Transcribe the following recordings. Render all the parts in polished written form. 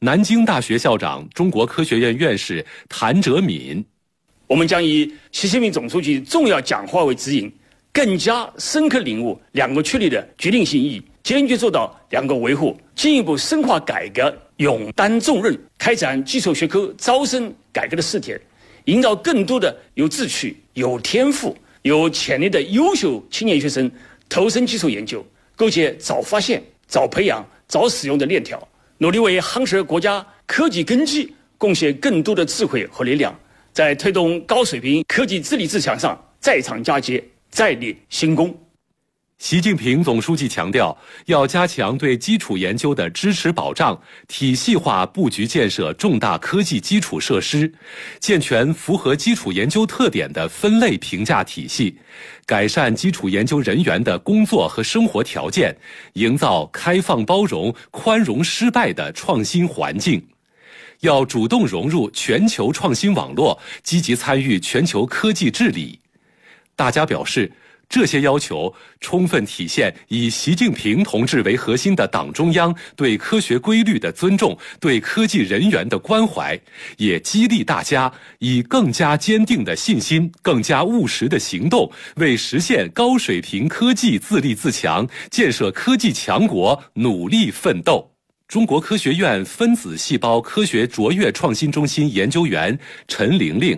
南京大学校长、中国科学院院士谭哲敏。 我们将以习近平总书记重要讲话为指引，更加深刻领悟两个确立的决定性意义，坚决做到两个维护，进一步深化改革，勇担重任，开展基础学科招生改革的试点，引导更多的有志趣、有天赋、有潜力的优秀青年学生投身基础研究，构建早发现、早培养、早使用的链条，努力为夯实国家科技根基贡献更多的智慧和力量，在推动高水平科技治理自强上再创佳绩，再立新功。 习近平总书记强调，要加强对基础研究的支持保障，体系化布局建设重大科技基础设施，健全符合基础研究特点的分类评价体系，改善基础研究人员的工作和生活条件，营造开放包容、宽容失败的创新环境。要主动融入全球创新网络，积极参与全球科技治理。大家表示，这些要求充分体现以习近平同志为核心的党中央对科学规律的尊重，对科技人员的关怀，也激励大家以更加坚定的信心、更加务实的行动，为实现高水平科技自立自强、建设科技强国努力奋斗。中国科学院分子细胞科学卓越创新中心研究员陈玲玲。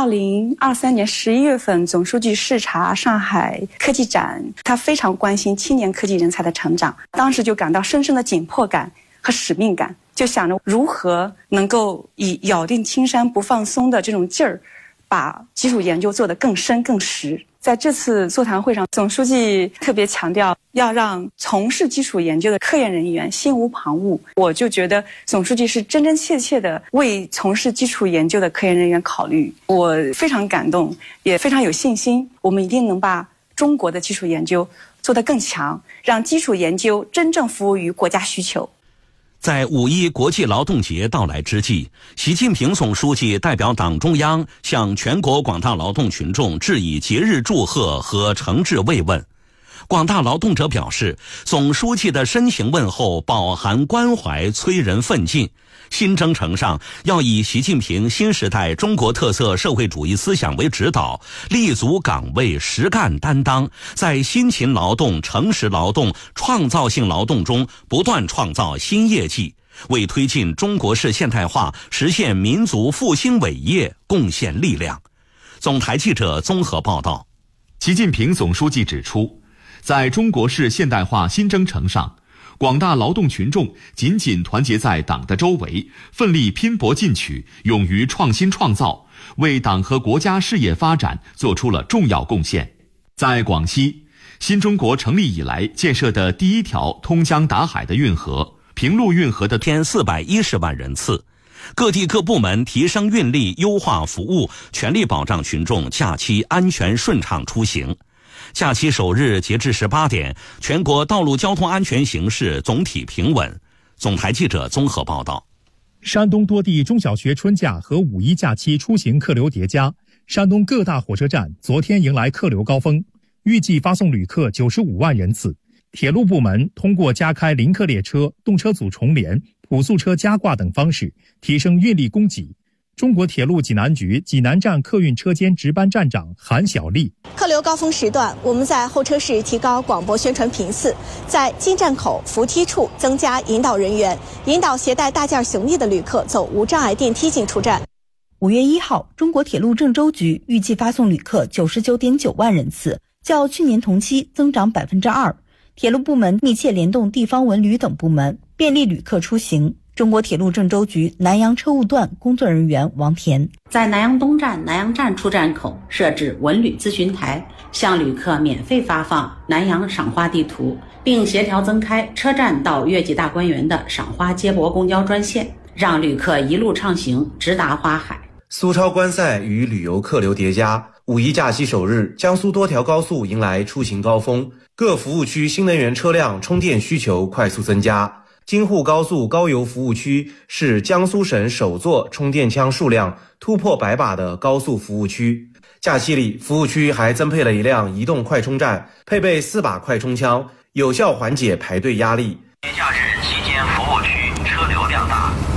2023年11月份，总书记视察上海科技展，他非常关心青年科技人才的成长，当时就感到深深的紧迫感和使命感，就想着如何能够以咬定青山不放松的这种劲儿，把基础研究做得更深更实。在这次座谈会上，总书记特别强调要让从事基础研究的科研人员心无旁骛。我就觉得总书记是真真切切的为从事基础研究的科研人员考虑，我非常感动，也非常有信心，我们一定能把中国的基础研究做得更强，让基础研究真正服务于国家需求。 在5·1国际劳动节到来之际，习近平总书记代表党中央向全国广大劳动群众致以节日祝贺和诚挚慰问。广大劳动者表示，总书记的深情问候饱含关怀，催人奋进。新征程上，要以习近平新时代中国特色社会主义思想为指导，立足岗位，实干担当，在辛勤劳动、诚实劳动、创造性劳动中不断创造新业绩，为推进中国式现代化、实现民族复兴伟业贡献力量。总台记者综合报道。 习近平总书记指出，在中国式现代化新征程上，广大劳动群众紧紧团结在党的周围，奋力拼搏进取，勇于创新创造，为党和国家事业发展做出了重要贡献。在广西，新中国成立以来建设的第一条通江达海的运河平陆运河的天410万人次。各地各部门提升运力，优化服务，全力保障群众假期安全顺畅出行。假期首日截至18点，全国道路交通安全形势总体平稳。总台记者综合报道。 山东多地中小学春假和5·1假期出行客流叠加，山东各大火车站昨天迎来客流高峰，预计发送旅客95万人次。铁路部门通过加开临客列车、动车组重联、普速车加挂等方式提升运力供给。中国铁路济南局济南站客运车间值班站长韩小丽： 客流高峰时段，我们在候车室提高广播宣传频次，在进站口、扶梯处增加引导人员，引导携带大件行李的旅客走无障碍电梯进出站。 5月1号，中国铁路郑州局预计发送旅客99.9万人次，较去年同期增长2%。铁路部门密切联动地方文旅等部门，便利旅客出行。中国铁路郑州局南阳车务段工作人员王田： 在南阳东站、南阳站出站口设置文旅咨询台，向旅客免费发放南阳赏花地图，并协调增开车站到越级大观园的赏花接驳公交专线，让旅客一路畅行直达花海。 苏超观赛与旅游客流叠加，5·1假期首日，江苏多条高速迎来出行高峰，各服务区新能源车辆充电需求快速增加。京沪高速高油服务区是江苏省首座充电枪数量突破100把的高速服务区。假期里，服务区还增配了一辆移动快充站，配备4把快充枪，有效缓解排队压力。